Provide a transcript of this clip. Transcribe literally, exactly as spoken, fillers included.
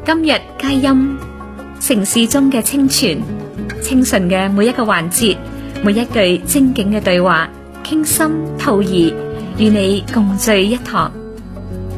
今日佳音，城市中嘅清泉，清純嘅每一個環節，每一句精警嘅對話，傾心吐意，與你共聚一堂。